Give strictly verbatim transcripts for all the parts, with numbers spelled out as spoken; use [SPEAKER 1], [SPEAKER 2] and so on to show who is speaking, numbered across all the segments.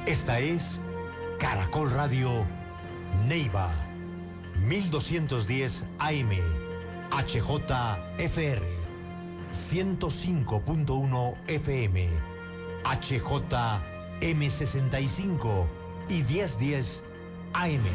[SPEAKER 1] Esta es Caracol Radio Neiva, mil doscientos diez A M, H J F R, ciento cinco punto uno F M, H J M sesenta y cinco y mil diez A M.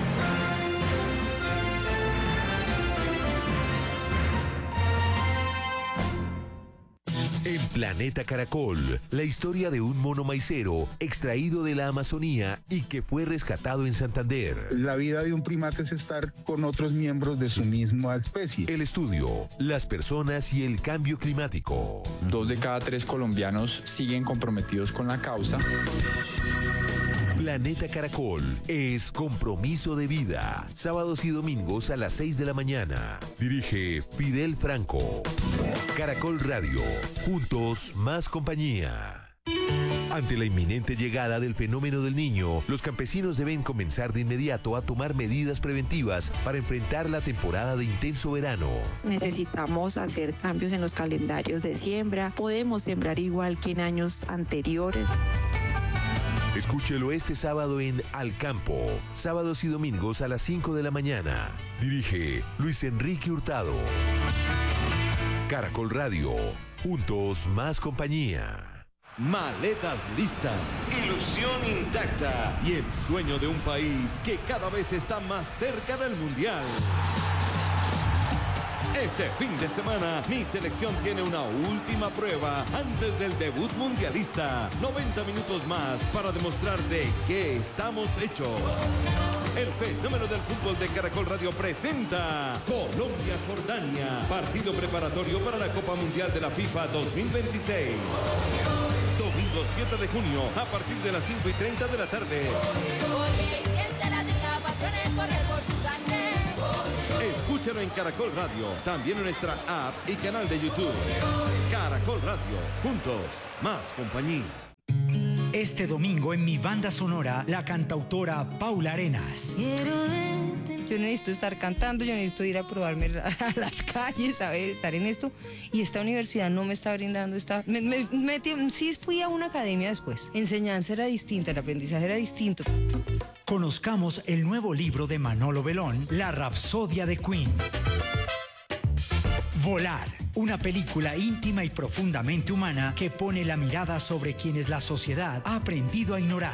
[SPEAKER 2] En Planeta Caracol, la historia de un mono maicero extraído de la Amazonía y que fue rescatado en Santander.
[SPEAKER 3] La vida de un primate es estar con otros miembros de su misma especie.
[SPEAKER 2] El estudio, las personas y el cambio climático.
[SPEAKER 4] Dos de cada tres colombianos siguen comprometidos con la causa.
[SPEAKER 2] Planeta Caracol es compromiso de vida. Sábados y domingos a las seis de la mañana. Dirige Fidel Franco. Caracol Radio. Juntos, más compañía. Ante la inminente llegada del fenómeno del Niño, los campesinos deben comenzar de inmediato a tomar medidas preventivas para enfrentar la temporada de intenso verano.
[SPEAKER 5] Necesitamos hacer cambios en los calendarios de siembra. Podemos sembrar igual que en años anteriores.
[SPEAKER 2] Escúchelo este sábado en Al Campo, sábados y domingos a las cinco de la mañana. Dirige Luis Enrique Hurtado. Caracol Radio, juntos más compañía.
[SPEAKER 6] Maletas listas, ilusión intacta y el sueño de un país que cada vez está más cerca del Mundial. Este fin de semana, mi selección tiene una última prueba antes del debut mundialista. noventa minutos más para demostrar de qué estamos hechos. El fenómeno del fútbol de Caracol Radio presenta Colombia-Jordania, partido preparatorio para la Copa Mundial de la FIFA dos mil veintiséis. Domingo siete de junio, a partir de las cinco y treinta de la tarde. Escúchalo en Caracol Radio, también en nuestra app y canal de YouTube. Caracol Radio, juntos, más compañía.
[SPEAKER 7] Este domingo en mi banda sonora, la cantautora Paula Arenas.
[SPEAKER 8] Yo necesito estar cantando, yo necesito ir a probarme a las calles, a ver, estar en esto. Y esta universidad no me está brindando esta... Me, me, me, sí fui a una academia después. Enseñanza era distinta, el aprendizaje era distinto.
[SPEAKER 7] Conozcamos el nuevo libro de Manolo Belón, La Rapsodia de Queen. Volar, una película íntima y profundamente humana que pone la mirada sobre quienes la sociedad ha aprendido a ignorar.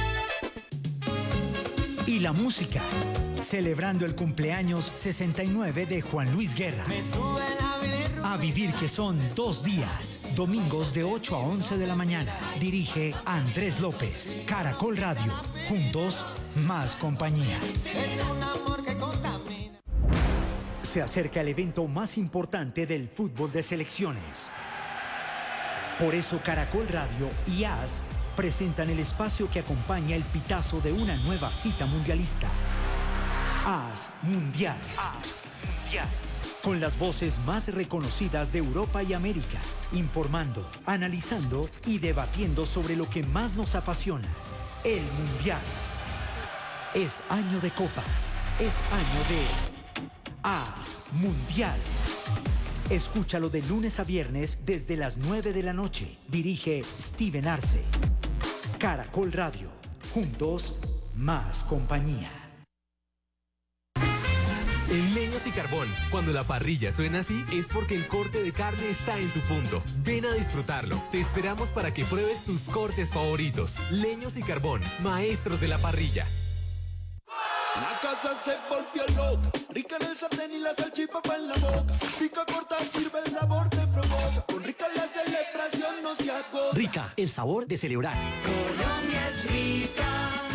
[SPEAKER 7] Y la música, celebrando el cumpleaños sesenta y nueve de Juan Luis Guerra. A vivir, que son dos días, domingos de ocho a once de la mañana. Dirige Andrés López. Caracol Radio, juntos, más compañía. Se acerca el evento más importante del fútbol de selecciones. Por eso Caracol Radio y A S presentan el espacio que acompaña el pitazo de una nueva cita mundialista. A S Mundial. A S Mundial. Con las voces más reconocidas de Europa y América, informando, analizando y debatiendo sobre lo que más nos apasiona, el Mundial. Es año de Copa, es año de A S Mundial. Escúchalo de lunes a viernes desde las nueve de la noche. Dirige Steven Arce. Caracol Radio, juntos, más compañía.
[SPEAKER 9] En Leños y Carbón, cuando la parrilla suena así, es porque el corte de carne está en su punto. Ven a disfrutarlo. Te esperamos para que pruebes tus cortes favoritos. Leños y Carbón, maestros de la parrilla.
[SPEAKER 10] La casa se volvió loca, rica en el sartén y la salchipapa en la boca. Pica corta, sirve, el sabor te provoca. Con Rica la celebración no se agota.
[SPEAKER 7] Rica, el sabor de celebrar.
[SPEAKER 10] Colombia es rica.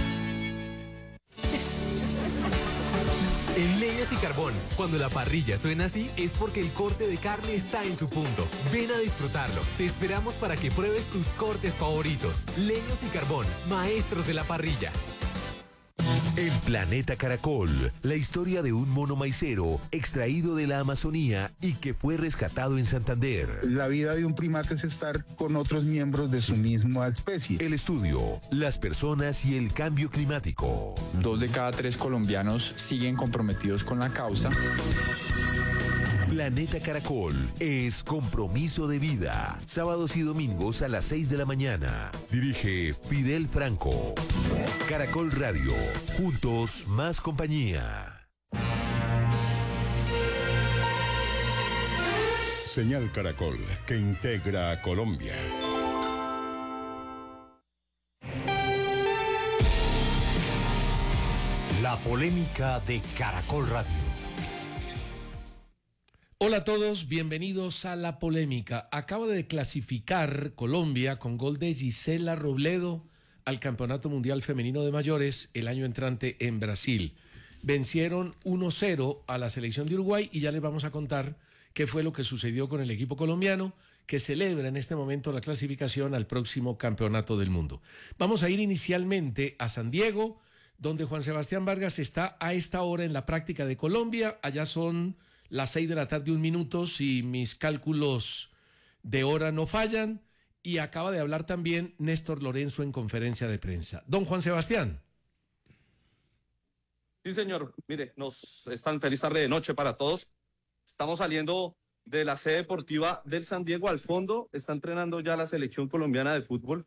[SPEAKER 9] En Leños y Carbón, cuando la parrilla suena así, es porque el corte de carne está en su punto. Ven a disfrutarlo. Te esperamos para que pruebes tus cortes favoritos. Leños y Carbón, maestros de la parrilla.
[SPEAKER 2] En Planeta Caracol, la historia de un mono maicero extraído de la Amazonía y que fue rescatado en Santander.
[SPEAKER 3] La vida de un primate es estar con otros miembros de su misma especie.
[SPEAKER 2] El estudio, las personas y el cambio climático.
[SPEAKER 4] Dos de cada tres colombianos siguen comprometidos con la causa.
[SPEAKER 2] Planeta Caracol es compromiso de vida. Sábados y domingos a las seis de la mañana. Dirige Fidel Franco. Caracol Radio. Juntos más compañía.
[SPEAKER 11] Señal Caracol, que integra a Colombia.
[SPEAKER 1] La polémica de Caracol Radio.
[SPEAKER 12] Hola a todos, bienvenidos a La Polémica. Acaba de clasificar Colombia con gol de Gisela Robledo al Campeonato Mundial Femenino de Mayores el año entrante en Brasil. Vencieron uno cero a la selección de Uruguay y ya les vamos a contar qué fue lo que sucedió con el equipo colombiano que celebra en este momento la clasificación al próximo Campeonato del Mundo. Vamos a ir inicialmente a San Diego, donde Juan Sebastián Vargas está a esta hora en la práctica de Colombia. Allá son las seis de la tarde, un minuto, si mis cálculos de hora no fallan. Y acaba de hablar también Néstor Lorenzo en conferencia de prensa. Don Juan Sebastián.
[SPEAKER 13] Sí, señor. Mire, nos están feliz tarde de noche para todos. Estamos saliendo de la sede deportiva del San Diego. Al fondo está entrenando ya la selección colombiana de fútbol.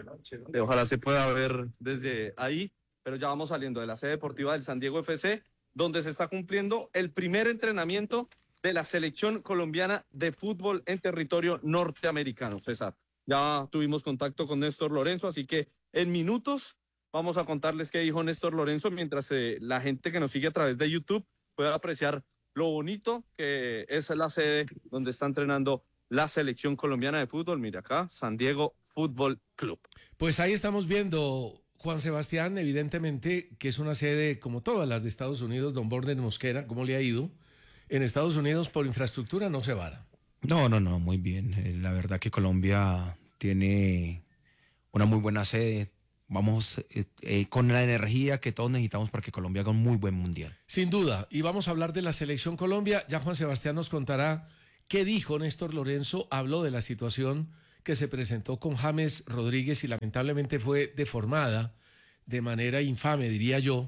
[SPEAKER 13] Ojalá se pueda ver desde ahí. Pero ya vamos saliendo de la sede deportiva del San Diego F C, donde se está cumpliendo el primer entrenamiento de la selección colombiana de fútbol en territorio norteamericano. César, ya tuvimos contacto con Néstor Lorenzo, así que en minutos vamos a contarles qué dijo Néstor Lorenzo, mientras eh, la gente que nos sigue a través de YouTube pueda apreciar lo bonito que es la sede donde está entrenando la selección colombiana de fútbol. Mira acá, San Diego Fútbol Club.
[SPEAKER 12] Pues ahí estamos viendo, Juan Sebastián, evidentemente que es una sede como todas las de Estados Unidos. Don Borden Mosquera, ¿cómo le ha ido? En Estados Unidos por infraestructura no se vara.
[SPEAKER 14] No, no, no, muy bien. Eh, la verdad que Colombia tiene una muy buena sede. Vamos eh, eh, con la energía que todos necesitamos para que Colombia haga un muy buen mundial.
[SPEAKER 12] Sin duda, y vamos a hablar de la selección Colombia. Ya Juan Sebastián nos contará qué dijo Néstor Lorenzo. Habló de la situación que se presentó con James Rodríguez y lamentablemente fue deformada de manera infame, diría yo,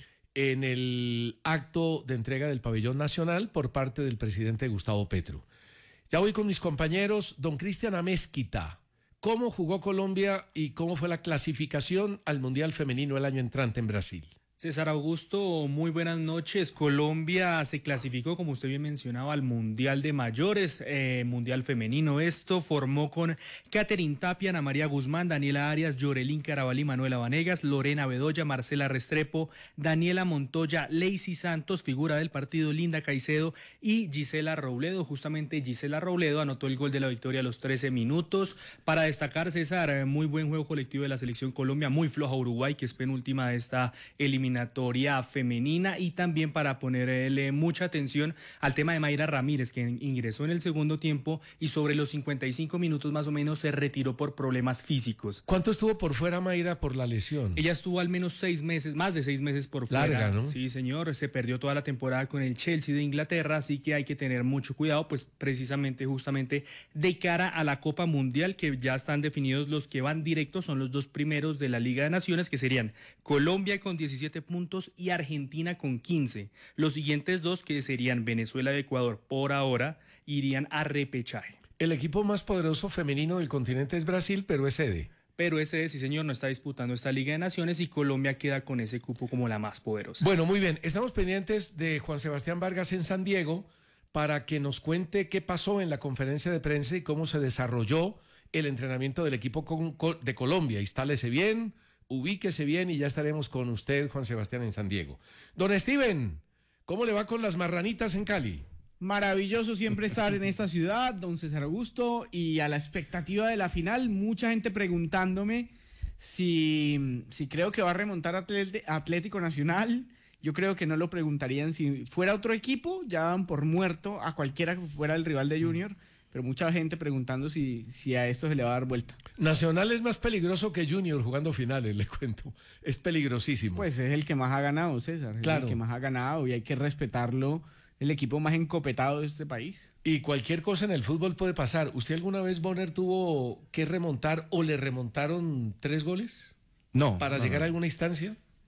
[SPEAKER 12] en el acto de entrega del pabellón nacional por parte del presidente Gustavo Petro. Ya voy con mis compañeros. Don Cristian Amezquita, ¿cómo jugó Colombia y cómo fue la clasificación al Mundial Femenino el año entrante en Brasil?
[SPEAKER 15] César Augusto, muy buenas noches. Colombia se clasificó, como usted bien mencionaba, al Mundial de Mayores, eh, Mundial Femenino. Esto formó con Catherine Tapia, Ana María Guzmán, Daniela Arias, Yorelín Carabalí, Manuela Vanegas, Lorena Bedoya, Marcela Restrepo, Daniela Montoya, Lacey Santos, figura del partido, Linda Caicedo y Gisela Robledo. Justamente Gisela Robledo anotó el gol de la victoria a los trece minutos. Para destacar, César, muy buen juego colectivo de la selección Colombia, muy floja Uruguay, que es penúltima de esta eliminación eliminatoria femenina, y también para ponerle mucha atención al tema de Mayra Ramírez, que ingresó en el segundo tiempo y sobre los cincuenta y cinco minutos más o menos se retiró por problemas físicos.
[SPEAKER 12] ¿Cuánto estuvo por fuera Mayra por la lesión?
[SPEAKER 15] Ella estuvo al menos seis meses, más de seis meses por fuera.
[SPEAKER 12] Larga, ¿no?
[SPEAKER 15] Sí, señor, se perdió toda la temporada con el Chelsea de Inglaterra, así que hay que tener mucho cuidado, pues precisamente justamente de cara a la Copa Mundial, que ya están definidos los que van directos, son los dos primeros de la Liga de Naciones, que serían Colombia con diecisiete puntos y Argentina con quince. Los siguientes dos, que serían Venezuela y Ecuador, por ahora irían a repechaje.
[SPEAKER 12] El equipo más poderoso femenino del continente es Brasil, pero es sede.
[SPEAKER 15] Pero ese, sí señor, no está disputando esta Liga de Naciones y Colombia queda con ese cupo como la más poderosa.
[SPEAKER 12] Bueno, muy bien. Estamos pendientes de Juan Sebastián Vargas en San Diego para que nos cuente qué pasó en la conferencia de prensa y cómo se desarrolló el entrenamiento del equipo con, con, de Colombia. Instálese bien, ubíquese bien y ya estaremos con usted, Juan Sebastián, en San Diego. Don Steven, ¿cómo le va con las marranitas en Cali?
[SPEAKER 16] Maravilloso siempre estar en esta ciudad, don César Augusto, y a la expectativa de la final, mucha gente preguntándome si, si creo que va a remontar Atl- Atlético Nacional. Yo creo que no lo preguntarían si fuera otro equipo, ya dan por muerto a cualquiera que fuera el rival de Junior, pero mucha gente preguntando si, si a esto se le va a dar vuelta.
[SPEAKER 12] Nacional es más peligroso que Junior jugando finales, le cuento. Es peligrosísimo.
[SPEAKER 16] Pues es el que más ha ganado, César.
[SPEAKER 12] Claro.
[SPEAKER 16] Es el que más ha ganado y hay que respetarlo, el equipo más encopetado de este país.
[SPEAKER 12] Y cualquier cosa en el fútbol puede pasar. ¿Usted alguna vez, Bonner, tuvo que remontar o le remontaron tres goles?
[SPEAKER 14] No.
[SPEAKER 12] ¿Para
[SPEAKER 14] no,
[SPEAKER 12] llegar
[SPEAKER 14] no.
[SPEAKER 12] a alguna instancia?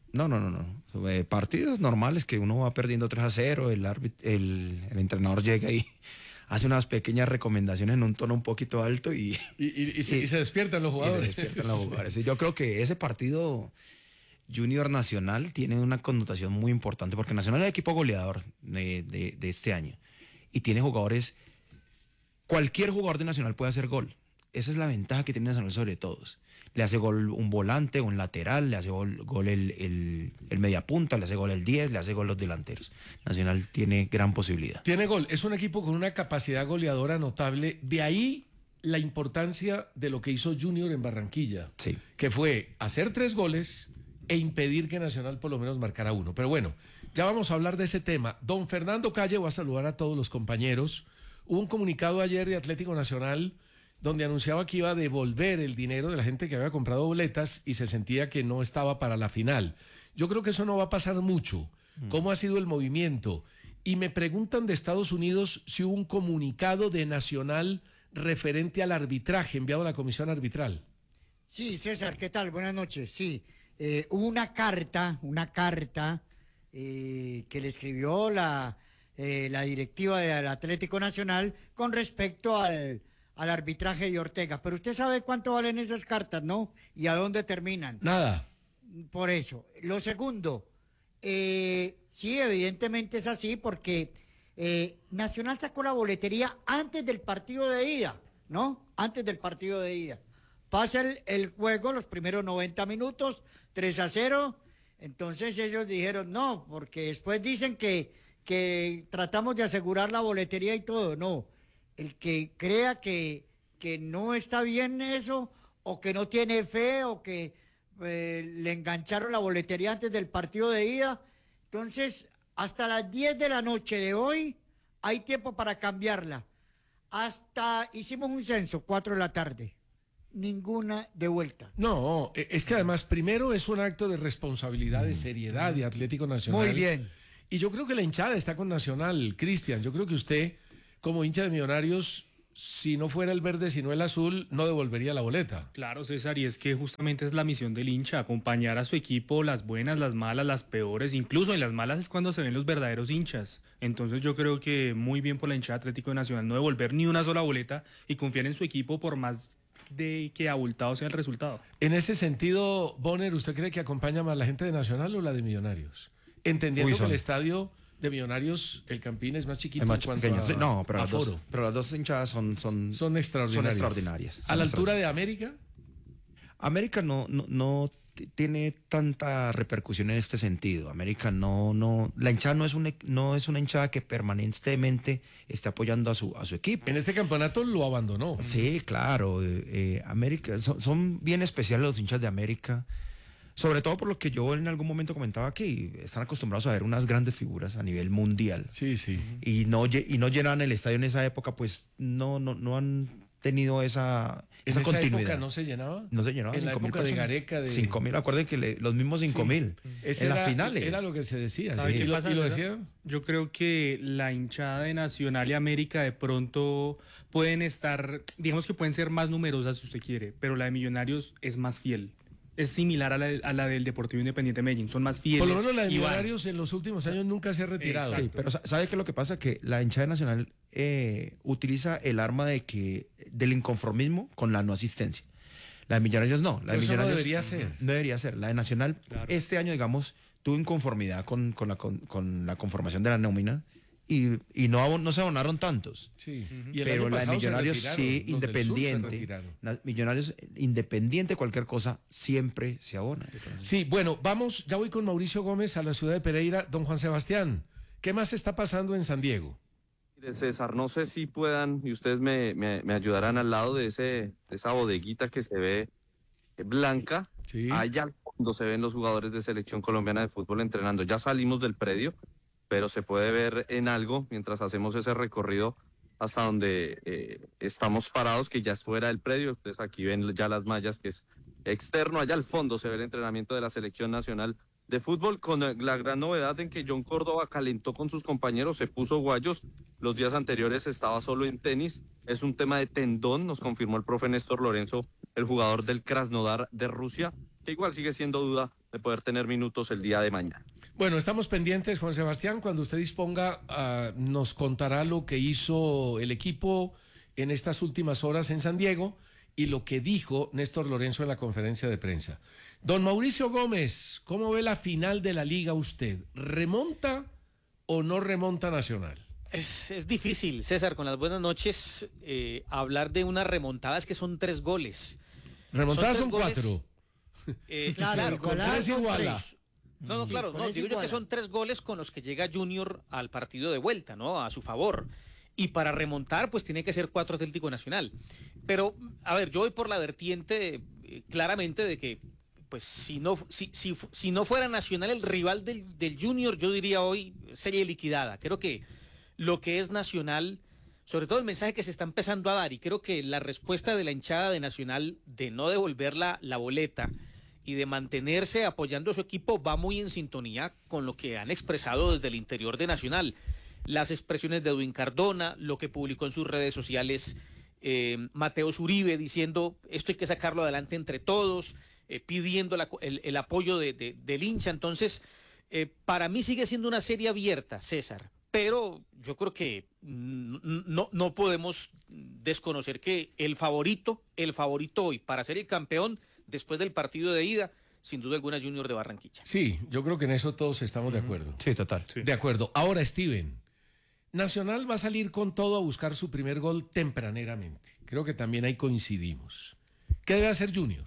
[SPEAKER 14] No, no, no, no. Eh, partidos normales que uno va perdiendo tres a cero, el, árbit- el, el entrenador llega y hace unas pequeñas recomendaciones en un tono un poquito alto y...
[SPEAKER 12] Y, y- y se, y se despiertan los jugadores.
[SPEAKER 14] Y se despiertan los jugadores. Y yo creo que ese partido Junior Nacional tiene una connotación muy importante porque Nacional es el equipo goleador de, de- de este año y tiene jugadores, cualquier jugador de Nacional puede hacer gol. Esa es la ventaja que tiene Nacional sobre todos. Le hace gol un volante, un lateral, le hace gol, gol el, el, el mediapunta, le hace gol el diez, le hace gol los delanteros. Nacional tiene gran posibilidad.
[SPEAKER 12] Tiene gol, es un equipo con una capacidad goleadora notable, de ahí la importancia de lo que hizo Junior en Barranquilla,
[SPEAKER 14] Sí.
[SPEAKER 12] que fue hacer tres goles e impedir que Nacional por lo menos marcara uno. Pero bueno, ya vamos a hablar de ese tema. Don Fernando Calle, voy a saludar a todos los compañeros. Hubo un comunicado ayer de Atlético Nacional donde anunciaba que iba a devolver el dinero de la gente que había comprado boletas y se sentía que no estaba para la final. Yo creo que eso no va a pasar mucho. ¿Cómo ha sido el movimiento? Y me preguntan de Estados Unidos si hubo un comunicado de Nacional referente al arbitraje enviado a la comisión arbitral.
[SPEAKER 17] Sí, César, ¿qué tal? Buenas noches. Sí, eh, hubo una carta, una carta eh, que le escribió la, eh, la directiva del Atlético Nacional con respecto al, al arbitraje de Ortega. Pero usted sabe cuánto valen esas cartas, ¿no? Y a dónde terminan.
[SPEAKER 12] Nada.
[SPEAKER 17] Por eso. Lo segundo, eh, sí, evidentemente es así porque eh, Nacional sacó la boletería antes del partido de ida, ¿no? Antes del partido de ida. Pasa el, el juego, los primeros noventa minutos, tres a cero. Entonces ellos dijeron no, porque después dicen que, que tratamos de asegurar la boletería y todo. No, el que crea que, que no está bien eso, o que no tiene fe, o que eh, le engancharon la boletería antes del partido de ida. Entonces, hasta las diez de la noche de hoy hay tiempo para cambiarla. Hasta hicimos un censo, cuatro de la tarde. Ninguna de vuelta.
[SPEAKER 12] No, e- es que además primero es un acto de responsabilidad, de seriedad de Atlético Nacional.
[SPEAKER 17] Muy bien.
[SPEAKER 12] Y yo creo que la hinchada está con Nacional, Cristian. Yo creo que usted, como hincha de Millonarios, si no fuera el verde, sino el azul, no devolvería la boleta.
[SPEAKER 15] Claro, César, y es que justamente es la misión del hincha, acompañar a su equipo, las buenas, las malas, las peores, incluso en las malas es cuando se ven los verdaderos hinchas. Entonces yo creo que muy bien por la hinchada Atlético Nacional no devolver ni una sola boleta y confiar en su equipo por más de que abultado sea el resultado.
[SPEAKER 12] En ese sentido, Bonner, ¿usted cree que acompaña más la gente de Nacional o la de Millonarios? Entendiendo
[SPEAKER 14] Uy,
[SPEAKER 12] que
[SPEAKER 14] son-
[SPEAKER 12] el estadio de Millonarios, el Campín, es más chiquito
[SPEAKER 14] Es más
[SPEAKER 12] en cuanto
[SPEAKER 14] pequeño.
[SPEAKER 12] a
[SPEAKER 14] Sí, no, pero las, dos,
[SPEAKER 12] aforo.
[SPEAKER 14] pero las dos hinchadas son, son,
[SPEAKER 12] Son extraordinarias.
[SPEAKER 14] Son extraordinarias.
[SPEAKER 12] ¿A
[SPEAKER 14] Son
[SPEAKER 12] la altura de
[SPEAKER 14] extraordinarias.
[SPEAKER 12] América?
[SPEAKER 14] América no, no, no t- tiene tanta repercusión en este sentido. América no, no, la hinchada no es una, no es una hinchada que permanentemente esté apoyando a su, a su equipo.
[SPEAKER 12] En este campeonato lo abandonó.
[SPEAKER 14] Sí, claro. eh, eh, América, son, son bien especiales los hinchas de América. Sobre todo por lo que yo en algún momento comentaba aquí, están acostumbrados a ver unas grandes figuras a nivel mundial.
[SPEAKER 12] Sí, sí.
[SPEAKER 14] Y no, lle- y no llenaban el estadio en esa época, pues no, no, no han tenido esa,
[SPEAKER 12] ¿En
[SPEAKER 14] esa
[SPEAKER 12] esa
[SPEAKER 14] continuidad.
[SPEAKER 12] época no se llenaba?
[SPEAKER 14] No se llenaba.
[SPEAKER 12] En la
[SPEAKER 14] cinco mil
[SPEAKER 12] época de
[SPEAKER 14] personas.
[SPEAKER 12] Gareca. De...
[SPEAKER 14] cinco mil, acuérdense que le- los mismos cinco mil
[SPEAKER 12] Ese
[SPEAKER 14] en
[SPEAKER 12] era,
[SPEAKER 14] las finales.
[SPEAKER 12] Era lo que se decía.
[SPEAKER 15] ¿Sabe
[SPEAKER 12] sí.
[SPEAKER 15] qué
[SPEAKER 12] ¿Y lo-
[SPEAKER 15] pasa,
[SPEAKER 12] y lo
[SPEAKER 15] César?
[SPEAKER 12] decía?
[SPEAKER 15] Yo creo que la hinchada de Nacional y América de pronto pueden estar, digamos que pueden ser más numerosas si usted quiere, pero la de Millonarios es más fiel. Es similar a la, a la del Deportivo Independiente Medellín, son más fieles.
[SPEAKER 12] Por lo menos la de
[SPEAKER 15] y van.
[SPEAKER 12] Millonarios en los últimos años nunca se ha retirado.
[SPEAKER 14] Sí, pero sa- ¿sabe qué es lo que pasa? Que la hinchada nacional eh, utiliza el arma de que del inconformismo con la no asistencia. La de Millonarios no. La de
[SPEAKER 12] Pero eso no
[SPEAKER 14] Millonarios
[SPEAKER 12] debería ser.
[SPEAKER 14] No debería ser. La de Nacional este año, digamos, tuvo inconformidad con, con, la, con, con la conformación de la nómina y, y no, abon- no se abonaron tantos.
[SPEAKER 12] Sí. Y el
[SPEAKER 14] Pero
[SPEAKER 12] año
[SPEAKER 14] la de
[SPEAKER 12] pasado se
[SPEAKER 14] Millonarios
[SPEAKER 12] retiraron,
[SPEAKER 14] sí,
[SPEAKER 12] los del sur se
[SPEAKER 14] independiente.
[SPEAKER 12] retiraron.
[SPEAKER 14] La- Millonarios independiente, cualquier cosa, siempre se abona.
[SPEAKER 12] Sí, bueno, vamos, ya voy con Mauricio Gómez a la ciudad de Pereira. Don Juan Sebastián, ¿qué más está pasando en San Diego?
[SPEAKER 13] Mire, César, no sé si puedan, y ustedes me, me, me ayudarán al lado de, ese, de esa bodeguita que se ve eh, blanca. Allá al fondo se ven los jugadores de Selección Colombiana de Fútbol entrenando. Ya salimos del predio, pero se puede ver en algo mientras hacemos ese recorrido hasta donde eh, estamos parados, que ya es fuera del predio. Ustedes aquí ven ya las mallas, que es externo. Allá al fondo se ve el entrenamiento de la Selección Nacional de Fútbol, con la gran novedad en que John Córdoba calentó con sus compañeros, se puso guayos. Los días anteriores estaba solo en tenis. Es un tema de tendón, nos confirmó el profe Néstor Lorenzo, el jugador del Krasnodar de Rusia. que igual sigue siendo duda de poder tener minutos el día de mañana.
[SPEAKER 12] Bueno, estamos pendientes, Juan Sebastián. Cuando usted disponga, uh, nos contará lo que hizo el equipo en estas últimas horas en San Diego y lo que dijo Néstor Lorenzo en la conferencia de prensa. Don Mauricio Gómez, ¿cómo ve la final de la Liga usted? ¿Remonta o no remonta Nacional?
[SPEAKER 18] Es, es difícil, César, con las buenas noches, eh, hablar de una remontada. Es que son tres goles.
[SPEAKER 12] Remontadas son,
[SPEAKER 18] son
[SPEAKER 12] cuatro.
[SPEAKER 18] Eh,
[SPEAKER 17] Claro,
[SPEAKER 18] claro, con
[SPEAKER 17] tres
[SPEAKER 12] iguala.
[SPEAKER 18] No, no,
[SPEAKER 17] Sí,
[SPEAKER 18] claro,
[SPEAKER 17] con
[SPEAKER 18] no,
[SPEAKER 17] eso
[SPEAKER 18] digo yo
[SPEAKER 17] iguala.
[SPEAKER 18] que son tres goles con los que llega Junior al partido de vuelta, ¿no? A su favor. Y para remontar, pues tiene que ser cuatro Atlético Nacional. Pero, a ver, yo voy por la vertiente eh, claramente de que, pues, si no, si, si, si no fuera Nacional el rival del, del Junior, yo diría hoy serie liquidada. Creo que lo que es Nacional, sobre todo el mensaje que se está empezando a dar, y creo que la respuesta de la hinchada de Nacional de no devolver la, la boleta y de mantenerse apoyando a su equipo va muy en sintonía con lo que han expresado desde el interior de Nacional. Las expresiones de Edwin Cardona, lo que publicó en sus redes sociales eh, Mateo Zuribe diciendo esto hay que sacarlo adelante entre todos, eh, pidiendo la, el, el apoyo de, de, del hincha. Entonces, eh, para mí sigue siendo una serie abierta, César, pero yo creo que no, no podemos desconocer que el favorito, el favorito hoy para ser el campeón después del partido de ida, sin duda alguna, Junior de Barranquilla.
[SPEAKER 12] Sí, yo creo que en eso todos estamos de acuerdo.
[SPEAKER 14] Sí, total.
[SPEAKER 12] Sí. De acuerdo. Ahora, Steven, Nacional va a salir con todo a buscar su primer gol tempraneramente. Creo que también ahí coincidimos. ¿Qué debe hacer Junior?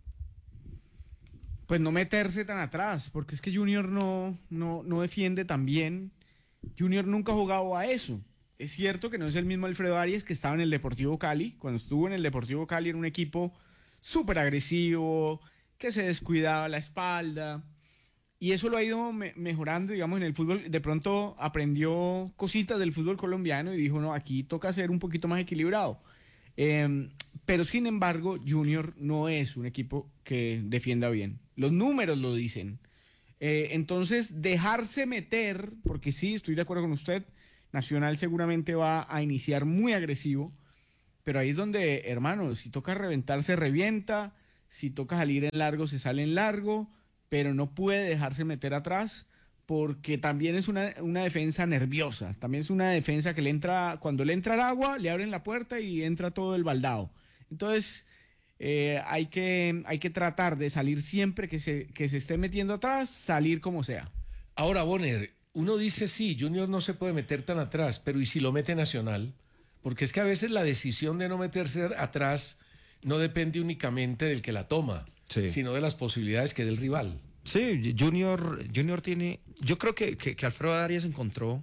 [SPEAKER 16] Pues no meterse tan atrás, porque es que Junior no, no, no defiende tan bien. Junior nunca ha jugado a eso. Es cierto que no es el mismo Alfredo Arias que estaba en el Deportivo Cali. Cuando estuvo en el Deportivo Cali era un equipo súper agresivo, que se descuidaba la espalda, y eso lo ha ido me mejorando, digamos, en el fútbol. De pronto aprendió cositas del fútbol colombiano y dijo, no, aquí toca ser un poquito más equilibrado. Eh, pero sin embargo, Junior no es un equipo que defienda bien. Los números lo dicen. Eh, entonces, dejarse meter, porque sí, estoy de acuerdo con usted, Nacional seguramente va a iniciar muy agresivo, pero ahí es donde, hermano, si toca reventar, se revienta, si toca salir en largo, se sale en largo, pero no puede dejarse meter atrás, porque también es una, una defensa nerviosa, también es una defensa que le entra, cuando le entra el agua, le abren la puerta y entra todo el baldado. Entonces, eh, hay, que, hay que tratar de salir siempre que se, que se esté metiendo atrás, salir como sea.
[SPEAKER 12] Ahora, Bonner, uno dice, sí, Junior no se puede meter tan atrás, pero ¿y si lo mete Nacional? Porque es que a veces la decisión de no meterse atrás no depende únicamente del que la toma, sí, sino de las posibilidades que dé el rival.
[SPEAKER 14] Sí, Junior, Junior tiene... Yo creo que, que, que Alfredo Arias encontró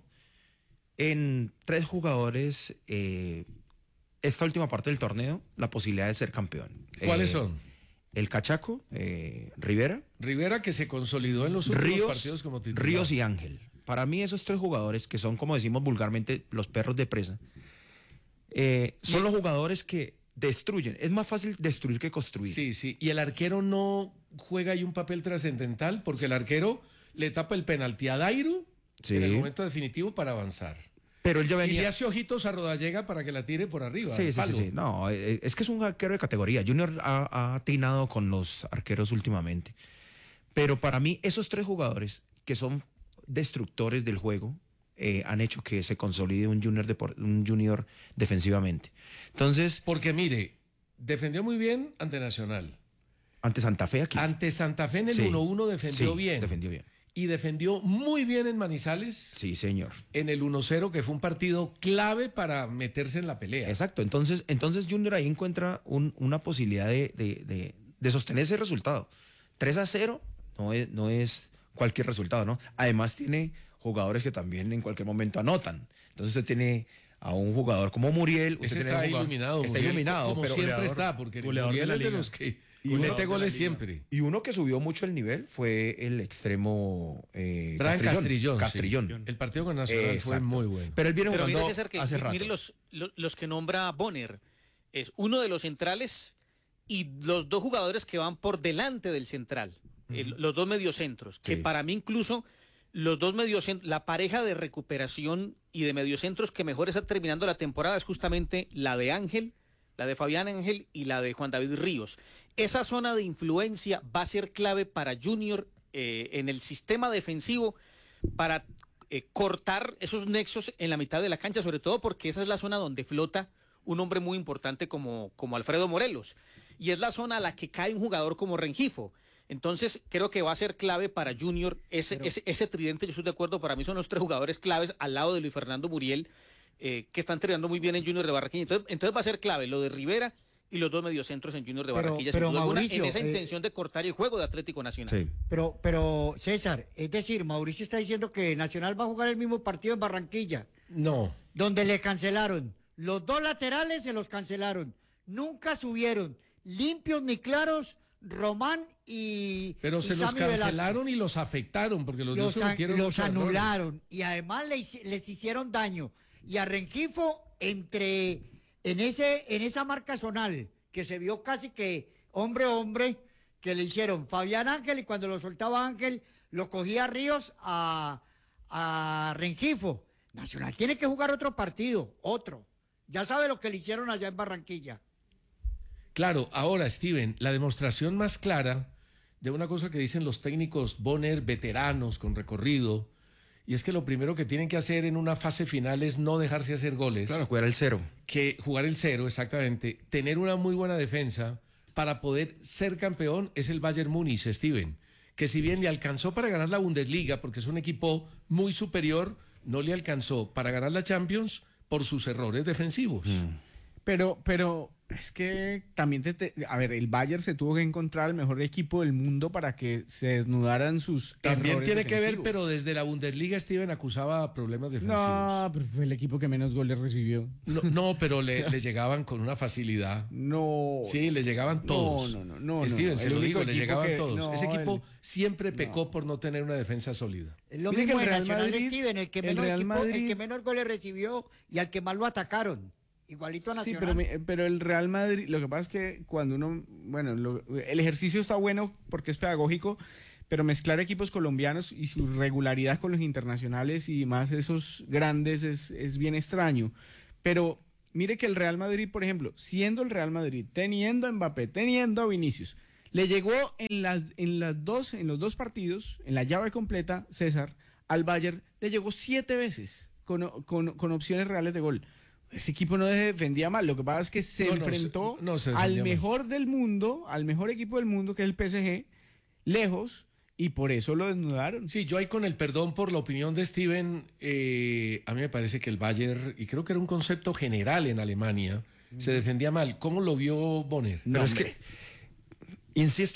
[SPEAKER 14] en tres jugadores eh, esta última parte del torneo la posibilidad de ser campeón.
[SPEAKER 12] ¿Cuáles
[SPEAKER 14] eh,
[SPEAKER 12] son?
[SPEAKER 14] El Cachaco, eh, Rivera.
[SPEAKER 12] Rivera, que se consolidó en los últimos
[SPEAKER 14] Ríos,
[SPEAKER 12] partidos como titular.
[SPEAKER 14] Ríos y Ángel. Para mí esos tres jugadores, que son, como decimos vulgarmente, los perros de presa, eh, son los jugadores que destruyen. Es más fácil destruir que construir.
[SPEAKER 12] Sí, sí. Y el arquero no juega ahí un papel trascendental, porque el arquero le tapa el penalti a Dairo sí. en el momento definitivo para avanzar.
[SPEAKER 14] Pero él ya venía...
[SPEAKER 12] Y le hace ojitos a Rodallega para que la tire por arriba.
[SPEAKER 14] Sí, sí, sí, sí. No, es que es un arquero de categoría. Junior ha, ha atinado con los arqueros últimamente. Pero para mí, esos tres jugadores que son destructores del juego eh, han hecho que se consolide un junior, de, un junior defensivamente. Entonces...
[SPEAKER 12] Porque mire, defendió muy bien ante Nacional.
[SPEAKER 14] Ante Santa Fe aquí.
[SPEAKER 12] Ante Santa Fe en el uno uno sí, defendió
[SPEAKER 14] sí,
[SPEAKER 12] bien.
[SPEAKER 14] defendió bien.
[SPEAKER 12] Y defendió muy bien en Manizales.
[SPEAKER 14] Sí, señor.
[SPEAKER 12] En el uno cero, que fue un partido clave para meterse en la pelea.
[SPEAKER 14] Exacto. Entonces, entonces Junior ahí encuentra un, una posibilidad de, de, de, de sostener ese resultado. tres a cero no es, no es cualquier resultado, ¿no? Además tiene jugadores que también en cualquier momento anotan. Entonces usted tiene a un jugador como Muriel. Usted
[SPEAKER 12] Ese
[SPEAKER 14] tiene
[SPEAKER 12] está
[SPEAKER 14] un jugador,
[SPEAKER 12] iluminado.
[SPEAKER 14] Está
[SPEAKER 12] Muriel,
[SPEAKER 14] iluminado.
[SPEAKER 12] Como
[SPEAKER 14] pero
[SPEAKER 12] siempre
[SPEAKER 14] goleador,
[SPEAKER 12] está, porque
[SPEAKER 14] goleador
[SPEAKER 12] Muriel
[SPEAKER 14] de
[SPEAKER 12] es de
[SPEAKER 14] liga.
[SPEAKER 12] los que
[SPEAKER 14] Y
[SPEAKER 12] mete
[SPEAKER 14] uno,
[SPEAKER 12] goles siempre.
[SPEAKER 14] Y uno que subió mucho el nivel fue el extremo eh,
[SPEAKER 12] Brian Castrillón.
[SPEAKER 14] Castrillón.
[SPEAKER 12] Sí. El partido con Nacional
[SPEAKER 14] Exacto.
[SPEAKER 12] fue muy bueno.
[SPEAKER 14] Pero él viene
[SPEAKER 18] Pero
[SPEAKER 14] jugando
[SPEAKER 18] mire, César, que,
[SPEAKER 14] hace rato.
[SPEAKER 18] mire los, los, los que nombra Bonner. Es uno de los centrales y los dos jugadores que van por delante del central. Uh-huh. el, los dos mediocentros. Que sí. Para mí incluso los dos mediocentros, la pareja de recuperación y de mediocentros que mejor está terminando la temporada es justamente la de Ángel, la de Fabián Ángel y la de Juan David Ríos. Esa zona de influencia va a ser clave para Junior eh, en el sistema defensivo para eh, cortar esos nexos en la mitad de la cancha, sobre todo porque esa es la zona donde flota un hombre muy importante como, como Alfredo Morelos. Y es la zona a la que cae un jugador como Rengifo. Entonces, creo que va a ser clave para Junior ese, Pero... ese, ese tridente. Yo estoy de acuerdo, para mí son los tres jugadores claves al lado de Luis Fernando Muriel, eh, que están entrenando muy bien en Junior de Barranquilla. Entonces, entonces va a ser clave lo de Rivera y los dos mediocentros en Junior de
[SPEAKER 17] pero,
[SPEAKER 18] Barranquilla,
[SPEAKER 17] pero
[SPEAKER 18] sin duda alguna,
[SPEAKER 17] Mauricio,
[SPEAKER 18] en esa
[SPEAKER 17] eh,
[SPEAKER 18] intención de cortar el juego de Atlético Nacional.
[SPEAKER 14] Sí.
[SPEAKER 17] Pero, pero César, es decir, Mauricio está diciendo que Nacional va a jugar el mismo partido en Barranquilla.
[SPEAKER 12] No.
[SPEAKER 17] Donde le cancelaron. Los dos laterales se los cancelaron. Nunca subieron, limpios ni claros, Román y
[SPEAKER 12] Pero
[SPEAKER 17] y
[SPEAKER 12] se los
[SPEAKER 17] Sammy
[SPEAKER 12] cancelaron
[SPEAKER 17] Velázquez.
[SPEAKER 12] y los afectaron, porque los,
[SPEAKER 17] Los,
[SPEAKER 12] dos
[SPEAKER 17] an-
[SPEAKER 12] cometieron
[SPEAKER 17] los
[SPEAKER 12] muchos errores.
[SPEAKER 17] anularon y además les, les hicieron daño. Y a Rengifo, entre, en, ese, en esa marca zonal, que se vio casi que hombre a hombre, que le hicieron Fabián Ángel, y cuando lo soltaba Ángel, lo cogía Ríos a, a Rengifo. Nacional tiene que jugar otro partido, otro. Ya sabe lo que le hicieron allá en Barranquilla.
[SPEAKER 12] Claro, ahora, Steven, la demostración más clara de una cosa que dicen los técnicos Bonner, veteranos con recorrido, y es que lo primero que tienen que hacer en una fase final es no dejarse hacer goles.
[SPEAKER 14] Claro, jugar el cero.
[SPEAKER 12] Que jugar el cero, exactamente. Tener una muy buena defensa para poder ser campeón es el Bayern Múnich, Steven, que si bien le alcanzó para ganar la Bundesliga, porque es un equipo muy superior, no le alcanzó para ganar la Champions por sus errores defensivos.
[SPEAKER 14] Mm.
[SPEAKER 16] Pero, pero es que también, te, te- a ver, el Bayern se tuvo que encontrar el mejor equipo del mundo para que se desnudaran sus
[SPEAKER 12] También
[SPEAKER 16] errores
[SPEAKER 12] tiene que ver,
[SPEAKER 16] defensivos.
[SPEAKER 12] pero desde la Bundesliga Steven acusaba problemas defensivos.
[SPEAKER 16] No, pero fue el equipo que menos goles recibió.
[SPEAKER 12] No, no, pero le, le llegaban con una facilidad.
[SPEAKER 16] No.
[SPEAKER 12] Sí, le llegaban todos.
[SPEAKER 16] No, no, no, no,
[SPEAKER 12] Steven,
[SPEAKER 16] no.
[SPEAKER 12] se
[SPEAKER 16] El
[SPEAKER 12] lo
[SPEAKER 16] único
[SPEAKER 12] digo, le
[SPEAKER 16] equipo
[SPEAKER 12] llegaban
[SPEAKER 16] que-
[SPEAKER 12] todos.
[SPEAKER 16] no,
[SPEAKER 12] Ese equipo
[SPEAKER 16] el-
[SPEAKER 12] siempre pecó por no tener una defensa sólida.
[SPEAKER 17] Es lo
[SPEAKER 16] Mire
[SPEAKER 17] mismo
[SPEAKER 16] que el
[SPEAKER 17] de
[SPEAKER 16] Real
[SPEAKER 17] Nacional,
[SPEAKER 16] Madrid-
[SPEAKER 17] Steven, el que,
[SPEAKER 16] el
[SPEAKER 17] menos
[SPEAKER 16] Real
[SPEAKER 17] equipo-
[SPEAKER 16] Madrid-
[SPEAKER 17] el que menos goles recibió y al que más lo atacaron. Igualito a
[SPEAKER 16] Sí,
[SPEAKER 17] Nacional.
[SPEAKER 16] pero, mi- pero el Real Madrid, lo que pasa es que cuando uno, bueno, lo- el ejercicio está bueno porque es pedagógico, pero mezclar equipos colombianos y su regularidad con los internacionales y más esos grandes es, es bien extraño. Pero mire que el Real Madrid, por ejemplo, siendo el Real Madrid, teniendo a Mbappé, teniendo a Vinicius, le llegó en las, en las dos, en los dos partidos, en la llave completa, César, al Bayern, le llegó siete veces con, con, con opciones reales de gol. Ese equipo no defendía mal, lo que pasa es que se
[SPEAKER 12] No, no,
[SPEAKER 16] enfrentó
[SPEAKER 12] se- no se
[SPEAKER 16] al
[SPEAKER 12] defendía mal.
[SPEAKER 16] mejor del mundo, al mejor equipo del mundo, que es el P S G, lejos, y por eso lo desnudaron.
[SPEAKER 12] Sí, yo ahí con el perdón por la opinión de Steven, eh, a mí me parece que el Bayern, y creo que era un concepto general en Alemania, se defendía mal. ¿Cómo lo vio Bonner?
[SPEAKER 14] No, es que, insisto